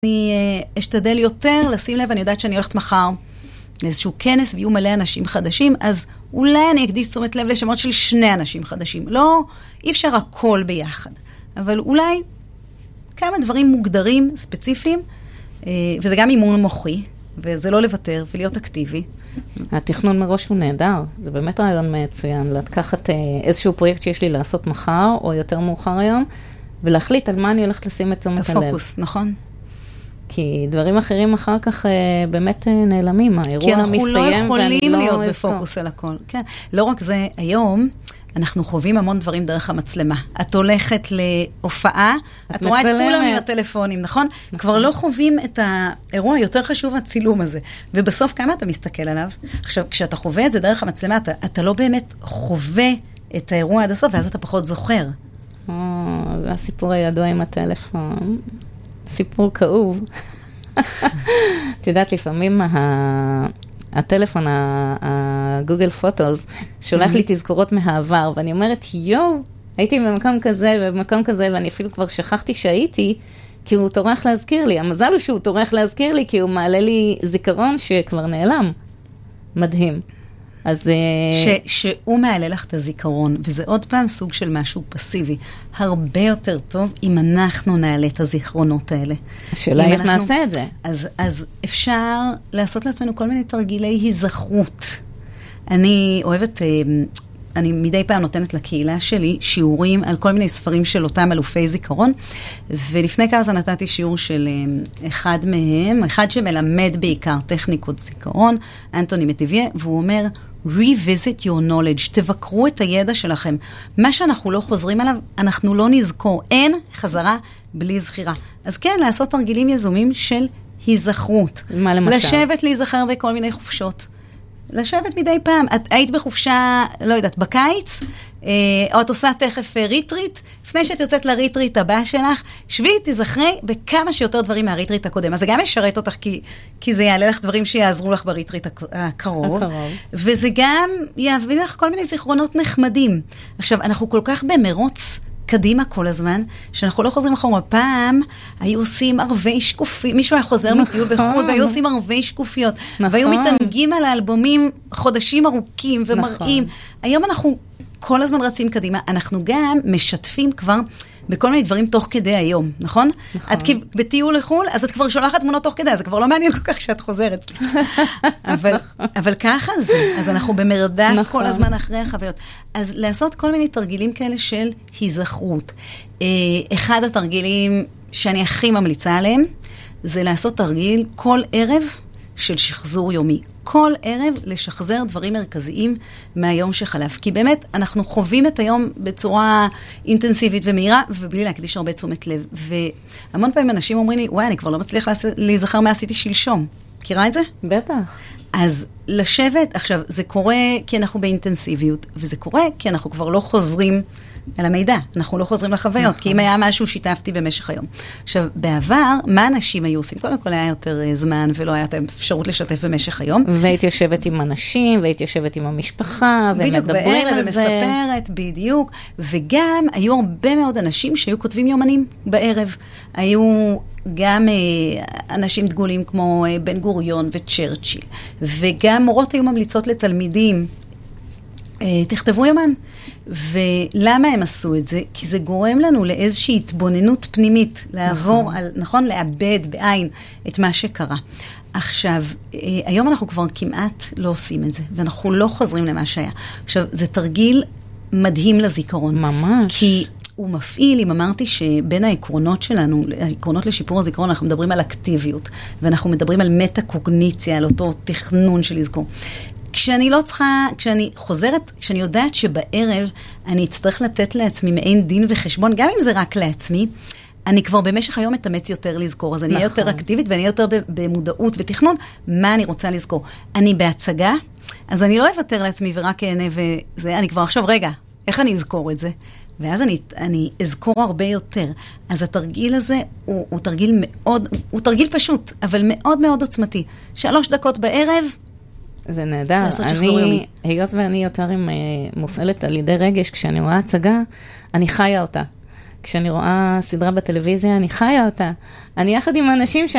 אני אשתדל יותר לשים לב, אני יודעת שאני הולכת מחר לאיזשהו כנס, ויהיו מלא אנשים חדשים, אז אולי אני אקדיש תשומת לב לשמות של 2 אנשים חדשים. לא, אי אפשר הכל ביחד. אבל אולי כמה דברים מוגדרים, ספציפיים, וזה גם אימון מוחי, וזה לא לוותר ולהיות אקטיבי. התכנון מראש הוא נהדר, זה באמת רעיון מצוין, לקחת איזשהו פרויקט שיש לי לעשות מחר, או יותר מאוחר היום, ולהחליט על מה אני הולכת לשים את תשומת הלב. הפוקוס, נכון. כי דברים אחרים אחר כך באמת נעלמים, האירוע מסתיים. כי אנחנו לא יכולים להיות בפוקוס על הכל. כן. לא רק זה, היום אנחנו חווים המון דברים דרך המצלמה. את הולכת להופעה, את רואה את כולם עם הטלפונים, נכון? כבר לא חווים את האירוע יותר חשוב הצילום הזה. ובסוף כמה אתה מסתכל עליו? עכשיו, כשאתה חווה את זה דרך המצלמה, אתה לא באמת חווה את האירוע עד הסוף, ואז אתה פחות זוכר. זה הסיפור הידוע עם הטלפון. סיפור כאוב. את יודעת, לפעמים הטלפון, הגוגל פוטוס, שולח לי תזכורות מהעבר, ואני אומרת, הייתי במקום כזה ובמקום כזה, ואני אפילו כבר שכחתי שהייתי, כי הוא טורח להזכיר לי. המזל הוא שהוא טורח להזכיר לי, כי הוא מעלה לי זיכרון שכבר נעלם. מדהים. אז שהוא מעלה לך את הזיכרון, וזה עוד פעם סוג של משהו פסיבי. הרבה יותר טוב אם אנחנו נעלה את הזיכרונות האלה. השאלה איך נעשה את זה. אז אפשר לעשות לעצמנו כל מיני תרגילי היזכרות. אני אוהבת, אני מדי פעם נותנת לקהילה שלי שיעורים על כל מיני ספרים של אותם אלופי זיכרון, ולפני כמה זמן נתתי שיעור של אחד מהם, אחד שמלמד בעיקר טכניקות זיכרון, אנטוני מטיביה, והוא אומר, revisit your knowledge, תבקרו את הידע שלכם. מה שאנחנו לא חוזרים עליו, אנחנו לא נזכור. אין חזרה בלי זכירה. אז כן, לעשות תרגילים יזומים של היזכרות. מה למשל? לשבת להיזכר בכל מיני חופשות. לשבת מדי פעם. את היית בחופשה, לא יודעת, בקיץ, או את עושה תכף ריטריט, לפני שאת יוצאת לריטריט הבא שלך, שבי, תזכרי בכמה שיותר דברים מהריטריט הקודם. אז זה גם ישרת אותך, כי זה יעלה לך דברים שיעזרו לך בריטריט הקרוב. וזה גם יביא לך כל מיני זיכרונות נחמדים. עכשיו, אנחנו כל כך במרוץ קדימה כל הזמן, שאנחנו לא חוזרים אחורה. פעם היו עושים ערבי שקופים, מישהו היה חוזר מטיול בחו"ל, והיו עושים ערבי שקופיות, והיו מתענגים על האלבומים חודשים ארוכים ומראים. היום אנחנו כל הזמן רצים קדימה, אנחנו גם משתפים כבר בכל מיני דברים תוך כדי היום, נכון? את בטיול לחו"ל, אז את כבר שולחת תמונות תוך כדי, זה כבר לא מעניין כל כך כשאת חוזרת. אבל ככה זה, אז אנחנו במרדף כל הזמן אחרי החוויות. אז לעשות כל מיני תרגילים כאלה של היזכרות. אחד התרגילים שאני הכי ממליצה עליהם, זה לעשות תרגיל כל ערב של שחזור יומי. כל ערב לשחזר דברים מרכזיים מהיום שחלף. כי באמת אנחנו חווים את היום בצורה אינטנסיבית ומהירה, ובלי להקדיש הרבה תשומת לב. והמון פעמים אנשים אומרים לי, וואי, אני כבר לא מצליח להיזכר מה עשיתי שלשום. מכירה את זה? בטח. אז לשבת, עכשיו, זה קורה כי אנחנו באינטנסיביות, וזה קורה כי אנחנו כבר לא חוזרים על המידע. אנחנו לא חוזרים לחוויות, כי אם היה משהו שיתפתי במשך היום. עכשיו, בעבר, מה אנשים היו עושים? קודם כל היה יותר זמן, ולא היה אפשרות לשתף במשך היום. והייתי יושבת עם אנשים, והייתי יושבת עם המשפחה, ומדברים על זה. ומספרת, בדיוק. וגם היו הרבה מאוד אנשים שהיו כותבים יומנים בערב. היו גם אנשים דגולים כמו בן גוריון וצ'רצ'יל. וגם מורות היו ממליצות לתלמידים, תכתבו יומן. ולמה הם עשו את זה? כי זה גורם לנו לאיזושהי התבוננות פנימית, לעבור על, נכון, לאבד בעין את מה שקרה. עכשיו, היום אנחנו כבר כמעט לא עושים את זה, ואנחנו לא חוזרים למה שהיה. עכשיו, זה תרגיל מדהים לזיכרון. ממש. כי הוא מפעיל, אם אמרתי שבין העקרונות שלנו, העקרונות לשיפור הזיכרון, אנחנו מדברים על אקטיביות, ואנחנו מדברים על מטה-קוגניציה, על אותו תכנון של לזכור. כשאני לא צריכה, כשאני חוזרת, כשאני יודעת שבערב אני אצטרך לתת לעצמי מעין דין וחשבון, גם אם זה רק לעצמי, אני כבר במשך היום מתאמץ יותר לזכור, אז אני אהיה יותר אקטיבית ואני אהיה יותר במודעות ותכנון, מה אני רוצה לזכור. אני בהצגה, אז אני לא אוותר לעצמי ורק אענה וזה, אני כבר עכשיו, רגע, איך אני אזכור את זה? ואז אני אזכור הרבה יותר. אז התרגיל הזה הוא תרגיל מאוד, הוא תרגיל פשוט, אבל מאוד מאוד עוצמתי. 3 דקות בערב, זה נהדר. היות ואני יותר מופעלת על ידי רגש, כשאני רואה הצגה, אני חיה אותה. כשאני רואה סדרה בטלוויזיה, אני חיה אותה. אני יחד עם האנשים